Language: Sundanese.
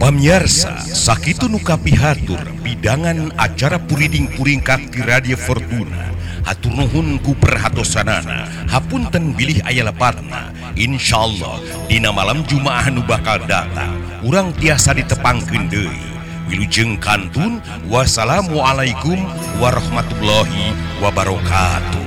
Pamiarsa sakitu nu kapihatur bidangan acara puriding-puring kakti Radio Fortuna. Hatur nuhun ku perhatosanana, hapunten bilih aya lepatna. Insyaallah dina malam Jumaah nu bakal datang urang tiasa ditepangkeun deui. Wilujeng kantun wassalamualaikum warahmatullahi wabarakatuh.